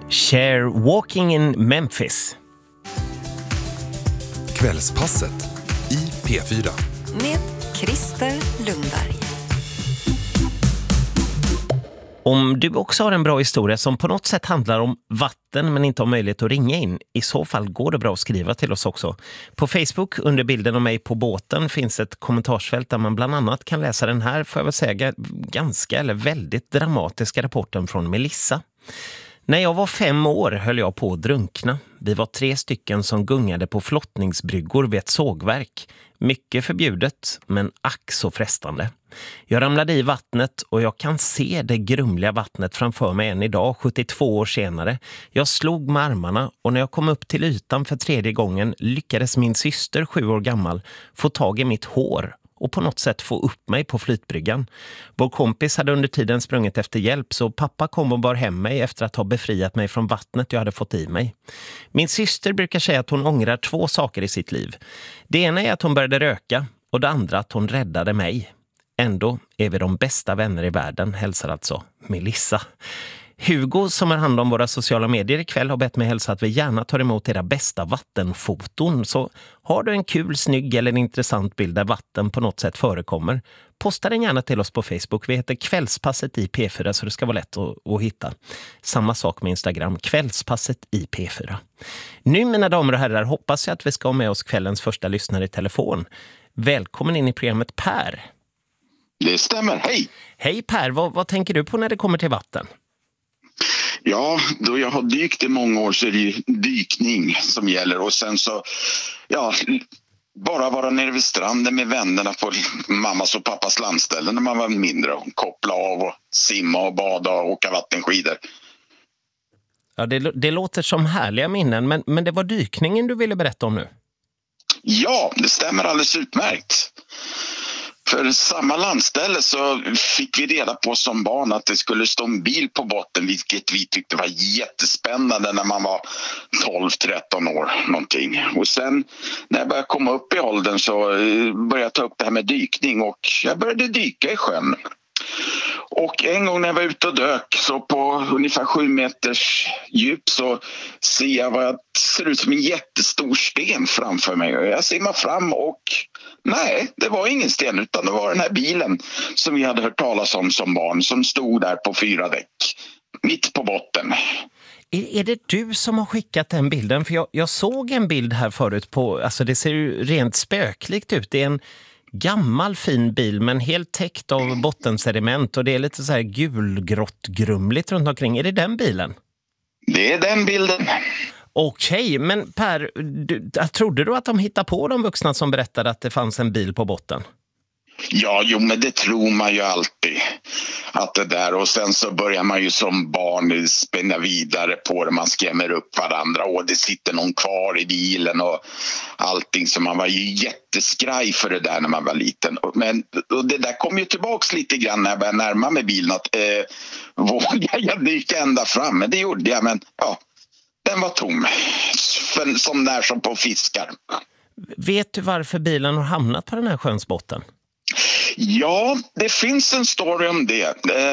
Cher Walking in Memphis. Kvällspasset i P4. Med Christer Lundberg. Om du också har en bra historia som på något sätt handlar om vatten men inte har möjlighet att ringa in, i så fall går det bra att skriva till oss också. På Facebook under bilden av mig på båten finns ett kommentarsfält där man bland annat kan läsa den här, får jag väl säga, ganska eller väldigt dramatiska rapporten från Melissa. När jag var 5 år höll jag på att drunkna. Vi var 3 stycken som gungade på flottningsbryggor vid ett sågverk. Mycket förbjudet, men ack så frestande. Jag ramlade i vattnet och jag kan se det grumliga vattnet framför mig än idag, 72 år senare. Jag slog med armarna och när jag kom upp till ytan för 3:e gången lyckades min syster, 7 år gammal, få tag i mitt hår och på något sätt få upp mig på flytbryggan. Vår kompis hade under tiden sprungit efter hjälp, så pappa kom och bar hem mig efter att ha befriat mig från vattnet jag hade fått i mig. Min syster brukar säga att hon ångrar 2 saker i sitt liv. Det ena är att hon började röka och det andra att hon räddade mig. Ändå är vi de bästa vänner i världen, hälsar alltså Melissa. Hugo som har hand om våra sociala medier ikväll har bett mig hälsa att vi gärna tar emot era bästa vattenfoton. Så har du en kul, snygg eller en intressant bild där vatten på något sätt förekommer, posta den gärna till oss på Facebook. Vi heter Kvällspasset i P4 så det ska vara lätt att hitta. Samma sak med Instagram, Kvällspasset i P4. Nu mina damer och herrar hoppas jag att vi ska ha med oss kvällens första lyssnare i telefon. Välkommen in i programmet Per. Det stämmer, hej! Hej Per, vad tänker du på när det kommer till vatten? Ja, då jag har dykt i många år så är det ju dykning som gäller. Och sen så, bara vara nere vid stranden med vännerna på mammas och pappas landställen när man var mindre. Och koppla av och simma och bada och åka vattenskidor. Ja, det låter som härliga minnen, men det var dykningen du ville berätta om nu? Ja, det stämmer alldeles utmärkt. För samma landställe så fick vi reda på som barn att det skulle stå en bil på botten, vilket vi tyckte var jättespännande när man var 12-13 år någonting. Och sen när jag började komma upp i åldern så började jag ta upp det här med dykning och jag började dyka i sjön. Och en gång när jag var ute och dök så på ungefär 7 meters djup så ser jag vad ser ut som en jättestor sten framför mig. Och jag simmar fram och nej, det var ingen sten utan det var den här bilen som vi hade hört talas om som barn som stod där på 4 däck, mitt på botten. Är det du som har skickat den bilden? För jag såg en bild här förut på, alltså det ser ju rent spökligt ut. Det är en gammal fin bil men helt täckt av bottensediment och det är lite så här gulgrått grumligt runt omkring. Är det den bilen? Det är den bilden. Okej, men Per, trodde du att de hittade på de vuxna som berättade att det fanns en bil på botten? Ja, men det tror man ju alltid att det där, och sen så börjar man ju som barn spänna vidare på det, man skrämmer upp varandra och det sitter någon kvar i bilen och allting, så man var ju jätteskraj för det där när man var liten. Men och det där kom ju tillbaks lite grann när jag började närma mig bilen att vågar jag dyka ända fram, men det gjorde jag, men ja, den var tom, som där som på fiskar. Vet du varför bilen har hamnat på den här sjöns botten? Ja, det finns en story om det.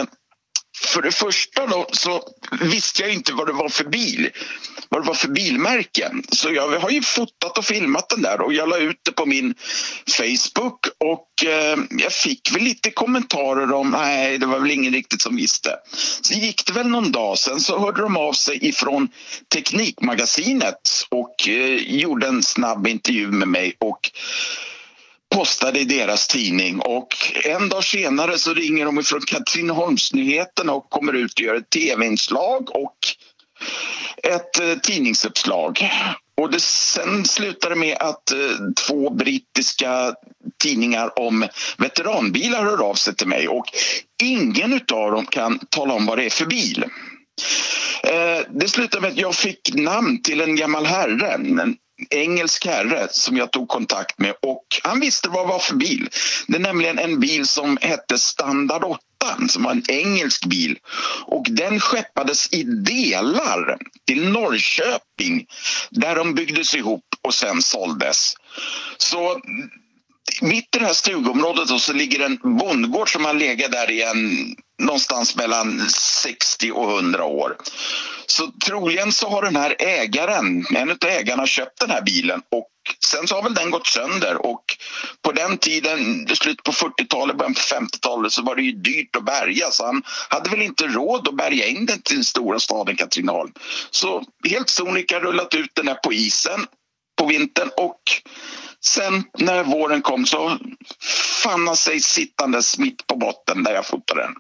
För det första då så visste jag inte vad det var för bil. Vad det var för bilmärke. Så jag har ju fotat och filmat den där och jag la ut det på min Facebook. Och jag fick väl lite kommentarer om nej, det var väl ingen riktigt som visste. Så gick det väl någon dag sen så hörde de av sig ifrån Teknikmagasinet och gjorde en snabb intervju med mig och postade i deras tidning, och en dag senare så ringer de ifrån Katrineholmsnyheterna och kommer ut och gör ett tv-inslag och ett tidningsuppslag. Och det sen slutade med att 2 brittiska tidningar om veteranbilar hör av sig till mig och ingen utav dem kan tala om vad det är för bil. Det slutade med att jag fick namn till en gammal herre, en engelsk herre som jag tog kontakt med, och han visste vad det var för bil. Det är nämligen en bil som hette Standard 8 som var en engelsk bil, och den skeppades i delar till Norrköping där de byggdes ihop och sen såldes. Så mitt i det här stugområdet så ligger en bondgård som har legat där i någonstans mellan 60 och 100 år. Så troligen så har den här en av ägarna köpt den här bilen och sen så har väl den gått sönder och på den tiden, slut på 40-talet, början på 50-talet så var det ju dyrt att bärga så han hade väl inte råd att bärga in den till den stora staden Katrineholm. Så helt sonika rullat ut den här på isen på vintern och sen när våren kom så fann han sig sittandes mitt på botten där jag fotade den.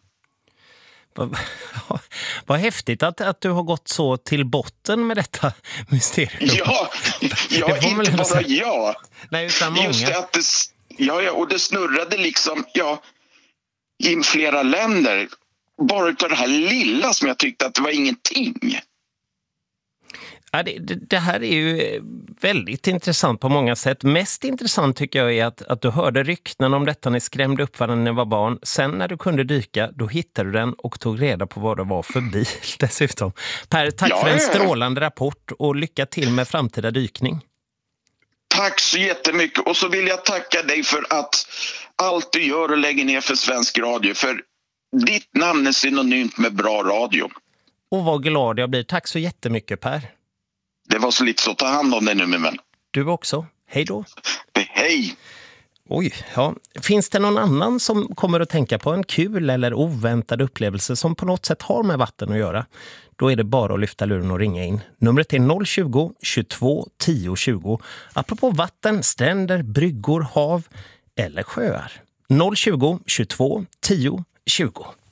Vad häftigt att du har gått så till botten med detta mysterium. Ja, inte bara jag. Nej, utan många. Just det att och det snurrade liksom i flera länder. Bara utav det här lilla som jag tyckte att det var ingenting. Ja, det här är ju väldigt intressant på många sätt. Mest intressant tycker jag är att du hörde rykten om detta, ni skrämde upp varandra när ni var barn. Sen när du kunde dyka, då hittade du den och tog reda på vad det var för bil dessutom. Per, tack för en strålande rapport och lycka till med framtida dykning. Tack så jättemycket och så vill jag tacka dig för att allt du gör och lägger ner för svensk radio. För ditt namn är synonymt med bra radio. Och vad glad jag blir. Tack så jättemycket, Per. Det var så lite så. Ta hand om dig nu, min vän. Du också. Hej då. Hej. Oj, ja. Finns det någon annan som kommer att tänka på en kul eller oväntad upplevelse som på något sätt har med vatten att göra? Då är det bara att lyfta luren och ringa in. Numret är 020-22 10 20. Apropå vatten, stränder, bryggor, hav eller sjöar. 020-22 10 20.